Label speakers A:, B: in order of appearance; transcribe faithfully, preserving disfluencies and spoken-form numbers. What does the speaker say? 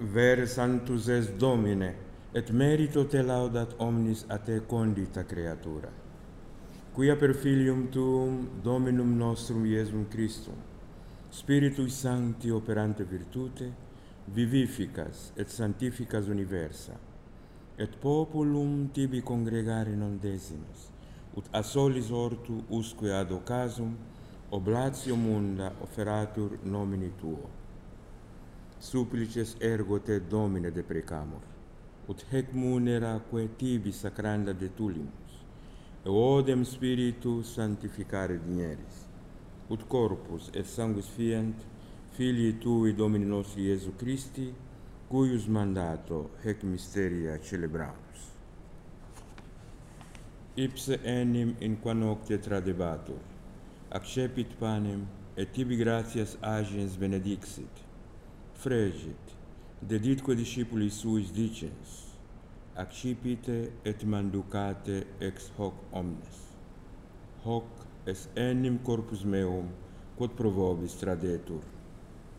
A: Ver sanctus es Domine, et merito te laudat omnis a te condita creatura. Quia per filium tuum, Dominum nostrum Iesum Christum, Spiritui Sancti operante virtute, vivificas et sanctificas universa, et populum tibi congregare non desimus, ut a solis ortu usque ad occasum oblatio munda offeratur nomini tuo. Supplices ergo te, Domine, deprecamur, ut hec munera quae tibi sacranda detulimus, et odem Spiritu sanctificare digneris, ut corpus et sanguis fient Filii Tui Domini nostri Iesu Christi, cuius mandato hec mysteria celebramus. Ipse enim in qua nocte tradebatur, accepit panem, et tibi gratias agens benedixit, fregit, deditque discipulis suis dicens, accipite et manducate ex hoc omnes. Hoc est enim corpus meum, quod pro vobis tradetur.